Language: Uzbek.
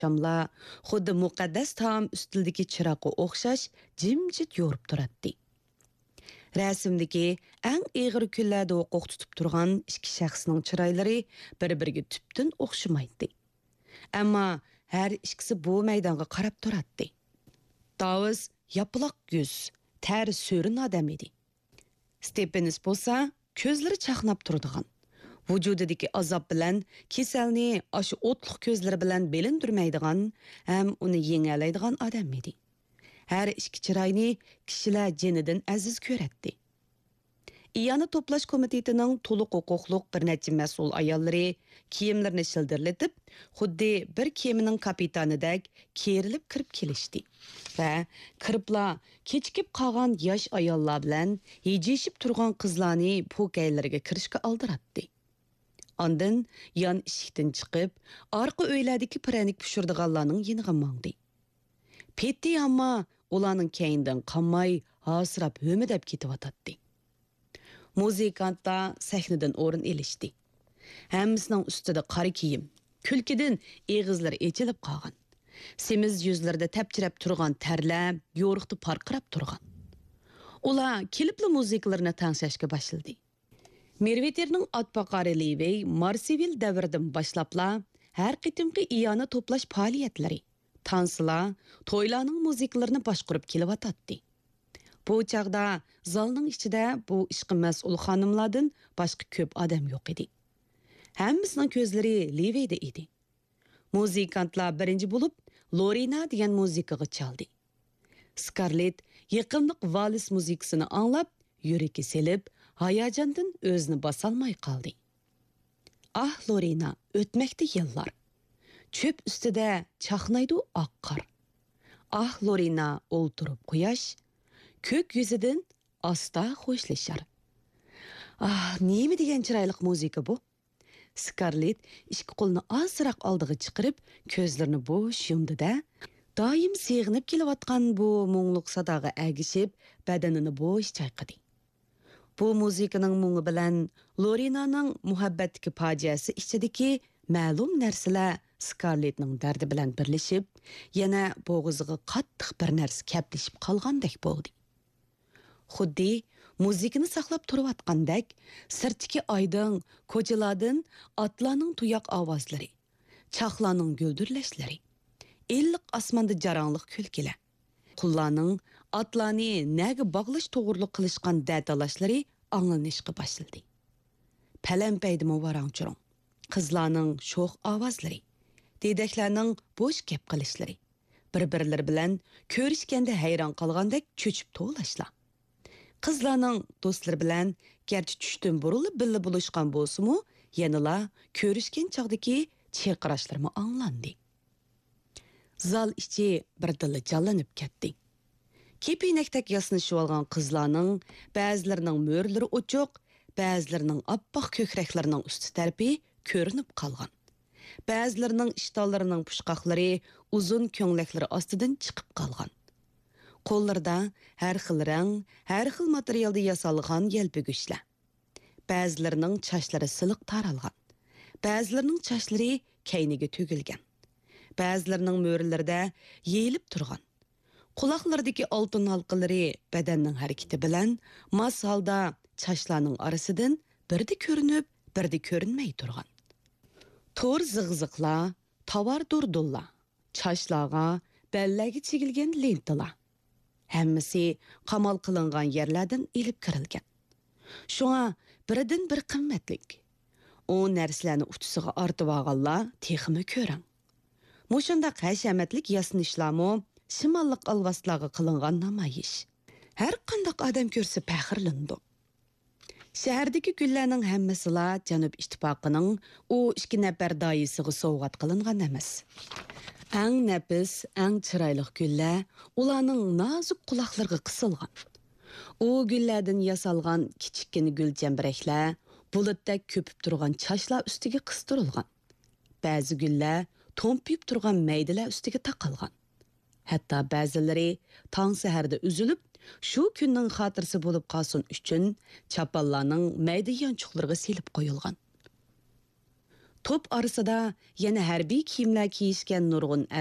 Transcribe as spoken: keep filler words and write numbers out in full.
Şamla xuddi muqaddas taom ustidagi chiroqqa o'xshash jimjit yo'rib turadi. Rəsmdəki ən ağır kunlarda huquq tutub turğan ikki şəxsning chiroylari bir-biriga tüptün o'xshamaydi. Ammo har ikkisi bu maydonga qarab turadi. Davus yapılaq yüz, tər sürün adam idi. Stepenis bo'lsa, ko'zlari chaqnab turadigan. Vujudidagi azob bilan kasalni aşı o'tliq ko'zlari bilan belindirmaydigan ham uni yengalaydigan odam edi. Har ikki chiroyni kishilar jinidan aziz ko'radi. İyanı toplash komitetining to'liq huquqliq bir necha mas'ul ayollari kiyimlarini shildirlatib, xuddi bir kemining kapitanidek kerilib kirib kelishdi. Va kiribla kechikib qolgan yosh ayollar bilan yejishib turgan qizlarni pokaylariga kirishga oldiratdi. Ondan yon eshikdan chiqib, orqa uylardagi pranik pishirdiganlarning yeniga mangdi. Petdi ammo ularning keyindan qolmay hasirab hömidab ketib Muzikantlar sahnadan o'rin elishdi. Hammasining ustida qora kiyim, kulkidan eg'izlari echilib qolgan. Semiz yuzlarida tapchirab turgan tarlar yo'riqda parqirab turgan. Ular kelibli muzikalarni tanshashga boshladi. Merveterning otboqari Levey Marsivil davridan boshlabla har qitimqi iyani to'plash faoliyatlari, tanslar, to'ylarning muzikalarini boshqarib kelyotdi. Bu chaqda zalning ichida bu ishqi mas'ul xonimlardan boshqa ko'p odam yo'q edi. Hammasining ko'zlari Leveyda edi. Muzikantlar birinchi bo'lib Lorena degan muzikaga chaldi. Scarlett yaqinliq vals muzikasini anglab, yuragi selib, hayajondan o'zini bosolmay qoldi. Ah Lorena, o'tmoqda yillar. Cho'p ustida chaqnaydi oq qor. Ah Lorena, o'ltirib quyosh ko'k yuzidan asta xo'shlashar. Ah, nima degan chiroyli muzika bu? Scarlett ikki qo'lini ozroq oldiga chiqarib, ko'zlarini bo'sh yumdi-da, doim seg'inib kelayotgan bu mungluq sadoga agishib, badanini bo'sh chayqadi. Bu muzikaning mungi bilan Lorenaning muhabbatdagi fojiasi ichidagi ma'lum narsalar Scarlettning dardi bilan birlashib, yana bo'g'ziga qattiq bir narsa kaplashib qolgandek bo'ldi. Xuddi muzikani saqlab turayotgandek, sirtdagi oydin, ko'chalardan atlarning tuyoq ovozlari, chaqlarning guldirlashlari, illiq osmonda jarangliq kulkilar, qullarning atlarni naga bog'lash to'g'riliq qilishgan dadalashlari anglanishga boshladi. Palampaydimi varangchiron, qizlarning sho'x ovozlari, dedaklarning bo'sh gap qilishlari, bir-birlari bilan ko'rishganda hayron qolgandek cho'chib to'lashlar. Qizlarning do'stlari bilan garchi tushdan burilib billa bulishgan bo'lsa-mu, yanala ko'rishgan chog'dagi chirqirashlarmi anglandi. Zal ichi birdilla jallanib ketdi. Kepinakdak yasnishib olgan qizlarning ba'zilarining mo'rlari ochiq, ba'zilarining oppoq ko'kraklarining usti tarpi ko'rinib qolgan. Ba'zilarining ishtonlarining pushqoqlari uzun ko'nlaklari ostidan chiqib qolgan. Qo'llarida har xil rang, har xil materialda yasalgan yelpigishlar. Ba'zilarining chochlari siliq taralgan. Ba'zilarining chochlari kayniga to'gilgan. Ba'zilarining mo'rlarida yeyilib turgan. Quloqlaridagi oltin halqalari badanning harakati bilan mos holda chochlarning orasidan birdi ko'rinib, birdi ko'rinmay turgan. To'r zig'ziqlar, tovar durdullar, chochlarga, ballaga chigilgan lentalar. Hammasi qamal qilingan yerlardan elib kirilgan. Shunga biridan bir qimmatlik. O narsalarni utisiga ortib olganlar texmi ko'rang. Mushundaq hashamatlik yasnishlarmi shimolliq alvaslarga qilingan namoyish. Har qanday odam ko'rsa faxrlandi. Shahardagi gullarning hammasila Janub ittifoqining u ikki nafar doisiga sovg'at qilingan emas. Ang nafis, ang chiroyli gullar ularning nozik quloqlariga qisilgan. U gullardan yasalgan kichikkina gul jambiraklar bulutdek ko'pib turgan chochlar ustiga qistirilgan. Ba'zi gullar to'mpib turgan maydalar ustiga taqilgan. Hatto ba'zilari tong saharda uzilib, shu kunning xotirasi bo'lib qolsin uchun chapallarning mayda yonchuqlariga silib qo'yilgan. Топ арасында yana harbiy kiyimlar kiyishgan nurg'un